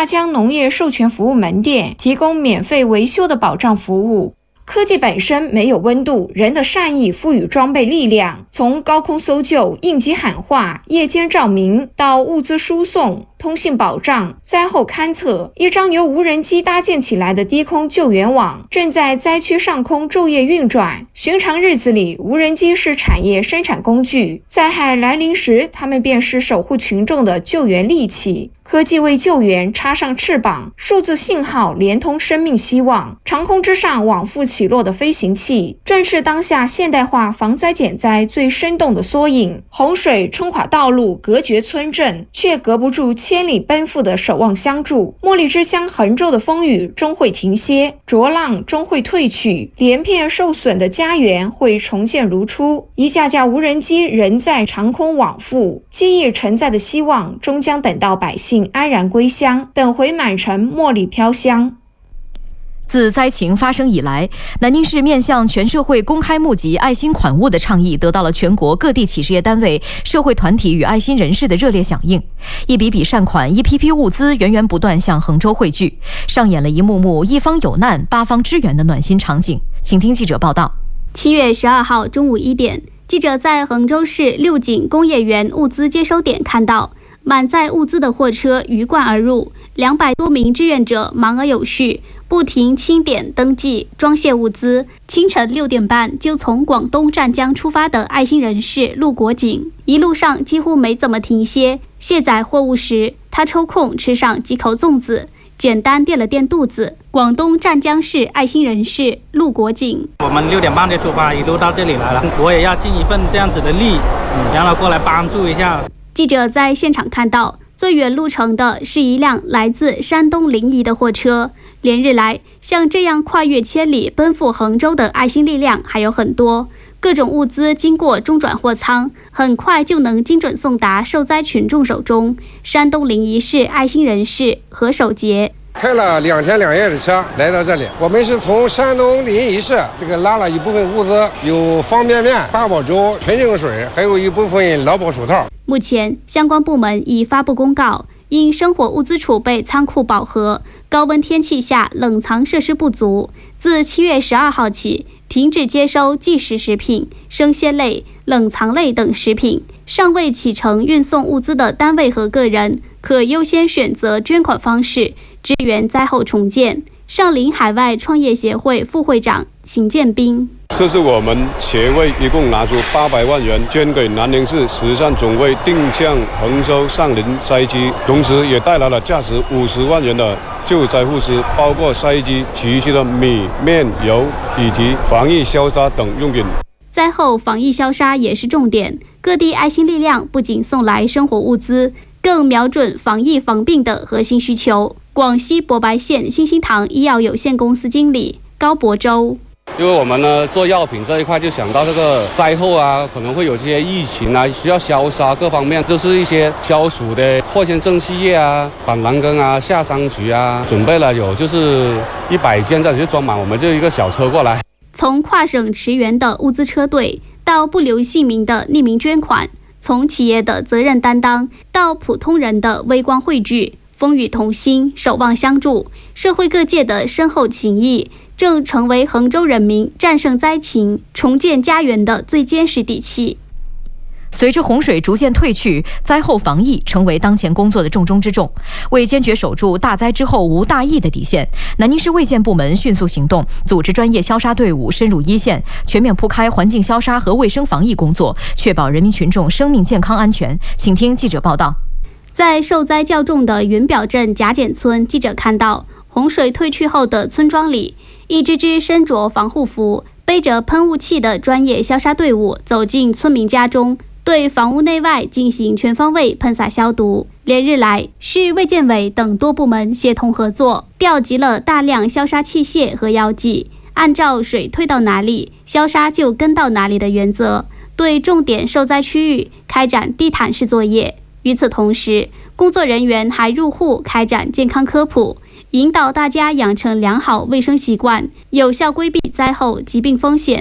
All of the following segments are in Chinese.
江农业授权服务门店提供免费维修的保障服务。科技本身没有温度，人的善意赋予装备力量。从高空搜救、应急喊话、夜间照明到物资输送、通信保障、灾后勘测，一张由无人机搭建起来的低空救援网正在灾区上空昼夜运转。寻常日子里，无人机是产业生产工具，灾害来临时，它们便是守护群众的救援利器。科技为救援插上翅膀，数字信号连通生命希望。长空之上往复起落的飞行器，正是当下现代化防灾减灾最生动的缩影。洪水冲垮道路，隔绝村镇，却隔不住千里奔赴的守望相助。茉莉之乡衡州的风雨终会停歇，浊浪终会退去，连片受损的家园会重建如初。一架架无人机仍在长空往复，记忆承载的希望终将等到百姓安然归乡，等回满城茉莉飘香。 自灾情发生以来，南宁市面向全社会公开募集爱心款物的倡议得到了全国各地企事业单位、社会团体与爱心人士的热烈响应。一笔笔善款，一批批物资源源不断向衡州汇聚，上演了一幕幕一方有难八方支援的暖心场景。请听记者报道。 7月12号中午1点，记者在衡州市六井工业园物资接收点看到满载物资的货车鱼贯而入，200多名志愿者忙而有序，不停清点、登记、装卸物资。清晨6点半就从广东湛江出发的爱心人士陆国景，一路上几乎没怎么停歇。卸载货物时，他抽空吃上几口粽子，简单垫了垫肚子。广东湛江市爱心人士陆国景： 我们6点半就出发，一路到这里来了，我也要尽一份这样子的力，让他过来帮助一下。 记者在现场看到，最远路程的是一辆来自山东临沂的货车。连日来，像这样跨越千里奔赴衡州的爱心力量还有很多。各种物资经过中转货仓，很快就能精准送达受灾群众手中。山东临沂市爱心人士何守杰： 开了2天2夜的车来到这里，我们是从山东临沂市拉了一部分物资，有方便面、八宝粥、纯净水，还有一部分劳保手套。 目前相关部门已发布公告，因生活物资储备仓库饱和，高温天气下冷藏设施不足，自7月12号起停止接收即食食品、生鲜类、冷藏类等食品。尚未启程运送物资的单位和个人，可优先选择捐款方式支援灾后重建。上林海外创业协会副会长邢建斌： 这是我们协会一共拿出800万元捐给南宁市慈善总会定向衡州上林灾区，同时也带来了价值50万元的救灾物资，包括灾区急需的米、面、油以及防疫消杀等用品。 灾后防疫消杀也是重点，各地爱心力量不仅送来生活物资，更瞄准防疫防病的核心需求。广西博白县新兴堂医药有限公司经理高博洲： 因为我们呢做药品这一块，就想到这个灾后啊，可能会有这些疫情啊，需要消杀各方面，就是一些消暑的藿香正气液啊、板蓝根啊、夏桑菊啊，准备了有就是100件，这里就装满，我们就一个小车过来。 从跨省驰援的物资车队，到不留姓名的匿名捐款，从企业的责任担当，到普通人的微光汇聚，风雨同心，守望相助，社会各界的深厚情谊，正成为衡州人民战胜灾情、重建家园的最坚实底气。 随着洪水逐渐退去，灾后防疫成为当前工作的重中之重。为坚决守住大灾之后无大疫的底线，南宁市卫健部门迅速行动，组织专业消杀队伍深入一线，全面铺开环境消杀和卫生防疫工作，确保人民群众生命健康安全。请听记者报道。 在受灾较重的云表镇贾简村，记者看到洪水退去后的村庄里，一支支身着防护服、背着喷雾器的专业消杀队伍走进村民家中，对房屋内外进行全方位喷洒消毒。连日来，市卫健委等多部门协同合作，调集了大量消杀器械和药剂，按照水退到哪里，消杀就跟到哪里的原则，对重点受灾区域开展地毯式作业。与此同时，工作人员还入户开展健康科普，引导大家养成良好卫生习惯，有效规避灾后疾病风险。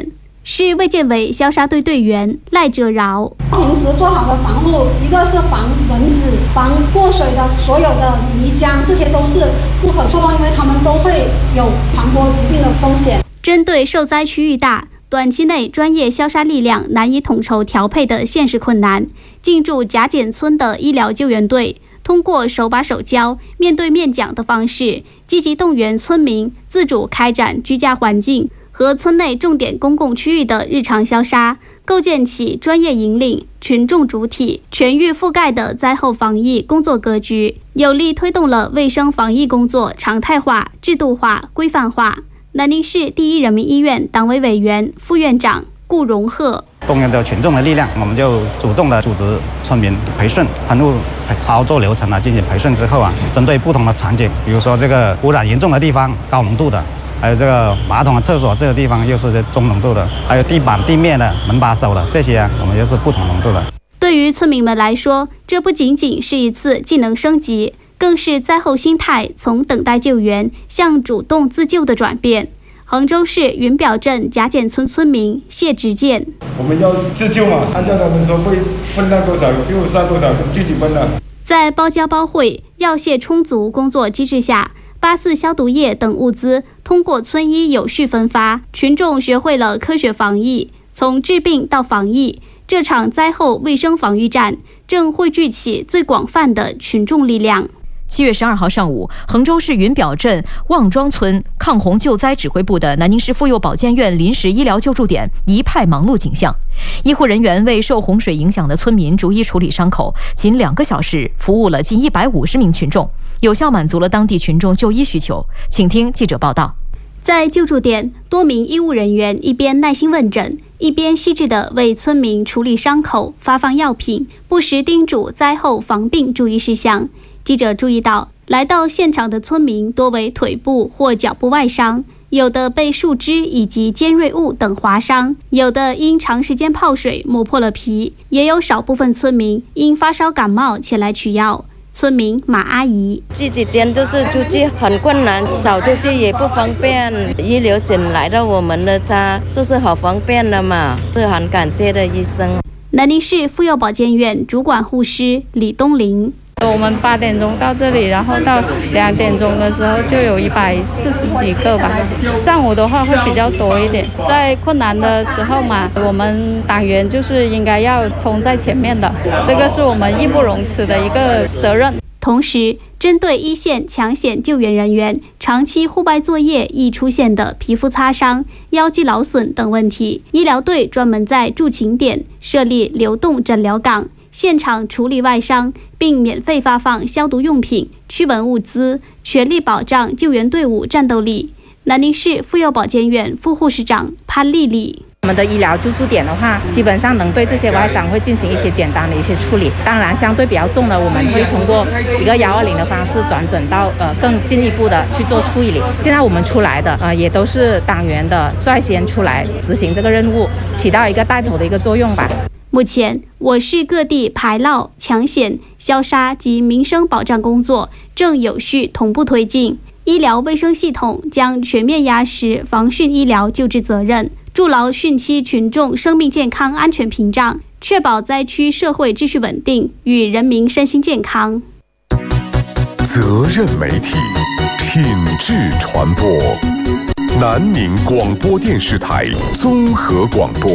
是卫健委消杀队队员赖哲饶。 平时做好的防护，一个是防蚊子、防过水的所有的泥浆，这些都是不可错放，因为它们都会有传播疾病的风险。 针对受灾区域大，短期内专业消杀力量难以统筹调配的现实困难，进驻甲简村的医疗救援队通过手把手教、面对面讲的方式，积极动员村民自主开展居家环境和村内重点公共区域的日常消杀，构建起专业引领、群众主体、全域覆盖的灾后防疫工作格局，有力推动了卫生防疫工作常态化、制度化、规范化。南宁市第一人民医院党委委员、副院长顾荣鹤动用着群众的力量，我们就主动的组织村民培训喷雾操作流程进行培训之后针对不同的场景，比如说这个污染严重的地方高浓度的，还有这个马桶厕所这个地方又是中浓度的，还有地板地面的门把手的，这些我们又是不同浓度的。 对于村民们来说，这不仅仅是一次技能升级，更是灾后心态从等待救援向主动自救的转变。杭州市云表镇甲简村村民谢直建： 我们要自救嘛，按照他们说会分到多少就算多少，具体分了。 在包教包会、药械充足工作机制下，84消毒液等物资通过村医有序分发，群众学会了科学防疫，从治病到防疫，这场灾后卫生防御战正汇聚起最广泛的群众力量。 7月12号上午，杭州市云表镇望庄村抗洪救灾指挥部的南宁市妇幼保健院临时医疗救助点一派忙碌景象。医护人员为受洪水影响的村民逐一处理伤口，仅2个小时服务了近150名群众，有效满足了当地群众就医需求。请听记者报道。 在救助点，多名医务人员一边耐心问诊，一边细致地为村民处理伤口、发放药品，不时叮嘱灾后防病注意事项。记者注意到，来到现场的村民多为腿部或脚部外伤，有的被树枝以及尖锐物等划伤，有的因长时间泡水磨破了皮，也有少部分村民因发烧感冒前来取药。村民马阿姨： 这几天就是出去很困难，找出去也不方便，医疗警来到我们的家，就是好方便了嘛，是很感谢的医生。 南宁市妇幼保健院主管护师李东林： 我们8点钟到这里，然后到2点钟的时候就有140几个吧。上午的话会比较多一点。在困难的时候嘛，我们党员就是应该要冲在前面的，这个是我们义不容辞的一个责任。 同时，针对一线抢险救援人员长期户外作业易出现的皮肤擦伤、腰肌劳损等问题，医疗队专门在驻勤点设立流动诊疗岗，现场处理外伤，并免费发放消毒用品、驱蚊物资，全力保障救援队伍战斗力。南宁市妇幼保健院副护士长潘丽丽： 我们的医疗救助点的话，基本上能对这些外伤会进行一些简单的一些处理。当然，相对比较重的，我们会通过一个120的方式转诊到更进一步的去做处理。现在我们出来的也都是党员的率先出来执行这个任务，起到一个带头的一个作用吧。 目前，我市各地排涝、抢险、消杀及民生保障工作正有序同步推进。医疗卫生系统将全面压实防汛医疗救治责任，筑牢汛期群众生命健康安全屏障，确保灾区社会秩序稳定与人民身心健康。 责任媒体，品质传播。南宁广播电视台综合广播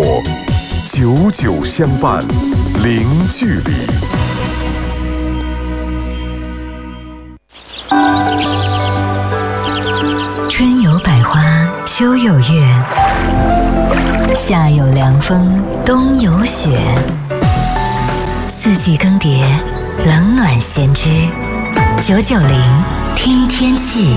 ，99相伴，零距离。 春有百花，秋有月，夏有凉风，冬有雪。四季更迭，冷暖先知。990听天气。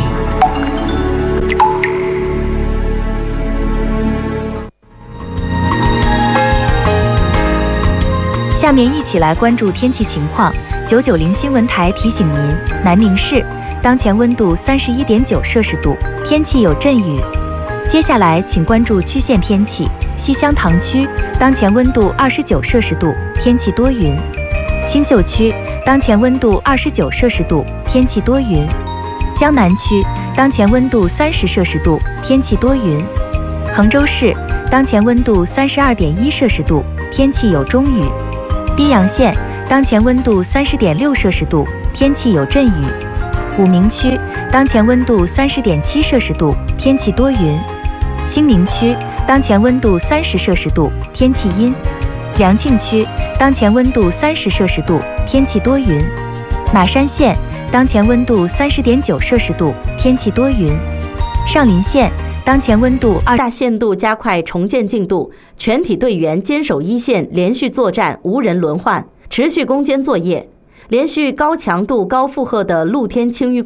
下面一起来关注天气情况。990新闻台提醒您，南宁市当前温度31.9摄氏度，天气有阵雨。接下来请关注区县天气。西乡塘区当前温度29摄氏度，天气多云。青秀区当前温度29摄氏度，天气多云。江南区当前温度30摄氏度，天气多云。杭州市当前温度32.1摄氏度，天气有中雨。宾阳县当前温度30.6摄氏度，天气有阵雨。武鸣区当前温度30.7摄氏度，天气多云。兴宁区当前温度30摄氏度，天气阴。良庆区当前温度30摄氏度，天气多云。马山县当前温度30.9摄氏度，天气多云。上林县当前温度大限度加快重建进度，全体队员坚守一线，连续作战，无人轮换，持续攻坚作业。连续高强度、高负荷的露天清淤